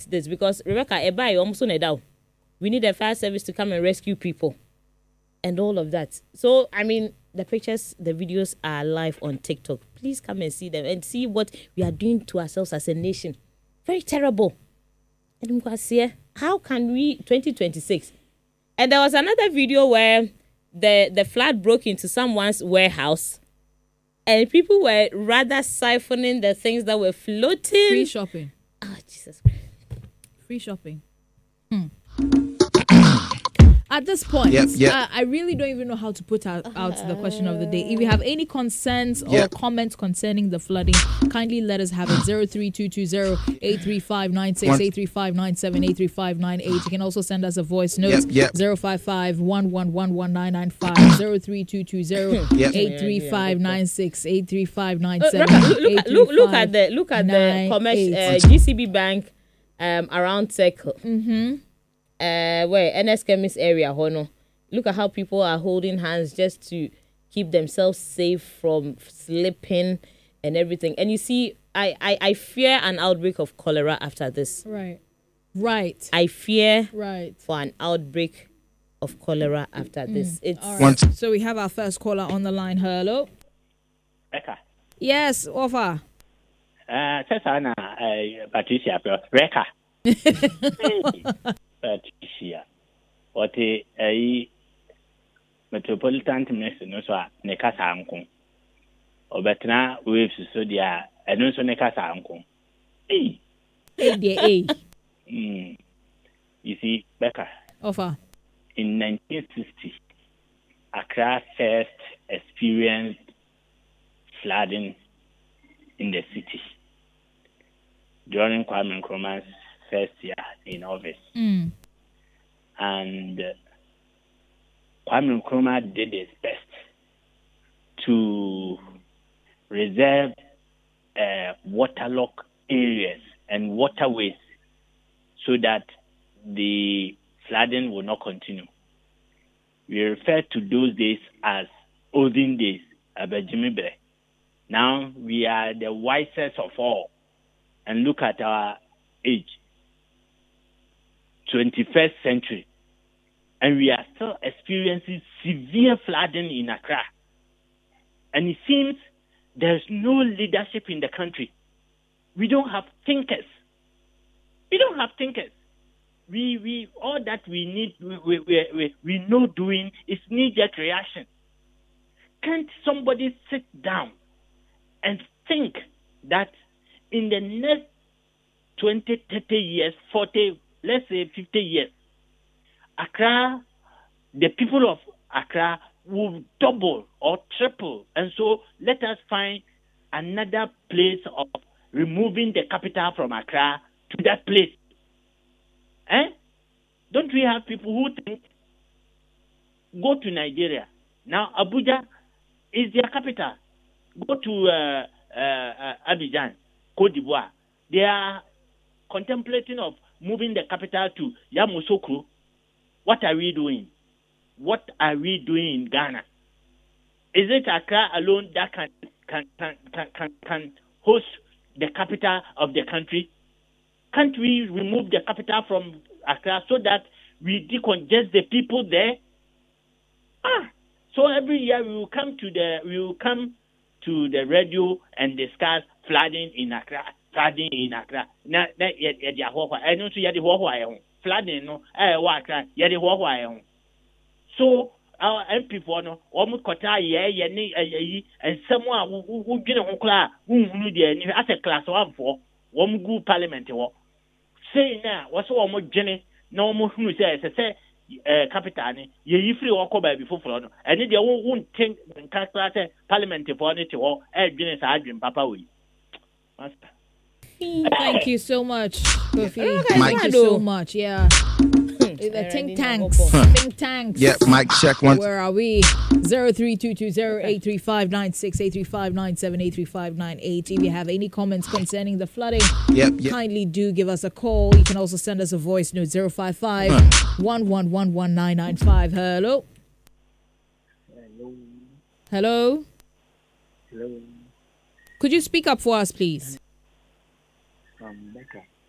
this because Rebecca, almost on a down. We need a fire service to come and rescue people and all of that. So, I mean, the pictures, the videos are live on TikTok. Please come and see them and see what we are doing to ourselves as a nation. Very terrible. And how can we, 2026? And there was another video where the flood broke into someone's warehouse and people were rather siphoning the things that were floating. Free shopping. Oh, Jesus Christ. Free shopping. At this point, I really don't even know how to put out the question of the day. If you have any concerns or comments concerning the flooding, kindly let us have it. 03220-83596, 83597, 83598. You can also send us a voice note. 055-1111-995, 03220-83596, 83597. Look at the commercial GCB Bank around Circle. Where NS Chemist area, look at how people are holding hands just to keep themselves safe from slipping and everything. And you see, I fear an outbreak of cholera after this. Right. I fear for an outbreak of cholera after this. It's right. So we have our first caller on the line. Hello. Rebecca. Yes, Ofa. Sasana, Patricia, Rebecca. Patricia, what a metropolitan minister no so ne kasa anko obetna waves so dia eno so ne kasa anko you see Becca Offer in 1960 Accra first experienced flooding in the city during Kwame Nkrumah's first year in office. And Kwame Nkrumah did his best to reserve waterlogged areas and waterways so that the flooding will not continue. We refer to those days as olden days, Abejimibre. Now we are the wisest of all. And look at our age. 21st century, and we are still experiencing severe flooding in Accra. And it seems there's no leadership in the country. We don't have thinkers. We all that we need, we know doing is knee-jerk reaction. Can't somebody sit down and think that in the next 20, 30 years, 40, let's say 50 years, Accra, the people of Accra will double or triple. And so let us find another place of removing the capital from Accra to that place. Don't we have people who think, go to Nigeria. Now Abuja is their capital. Go to Abidjan, Cote d'Ivoire. They are contemplating of moving the capital to Yamoussoukro. What are we doing? What are we doing in Ghana? Is it Accra alone that can host the capital of the country? Can't we remove the capital from Accra so that we decongest the people there? So every year we will come to the radio and discuss flooding in Accra. Flooding in Accra. Na yedi ahwa. Eno nso yedi hwa ya ho. Flooding no wa Accra yedi hwa ya ho. So our MP for no omu kota ye ni ayi ensem a wo dwene ho kra hunhunu de ani as a class 1 for wo gu parliament wo. Say na wo so wo dwene na wo hunu say capital ni ye yi free wo ko ba bi foforo no. Eni de wo nten nka class parliament for no te wo dwene sa adwen papa we. Master. Thank you so much, Kofi. Thank you so much. Yeah. The think tanks. Think tanks. Yeah, mic check one. Where are we? 0322083596, 83597, 83598. If you have any comments concerning the flooding, kindly do give us a call. You can also send us a voice note 055-1111-995. Hello. Hello. Hello. Could you speak up for us, please? Becca.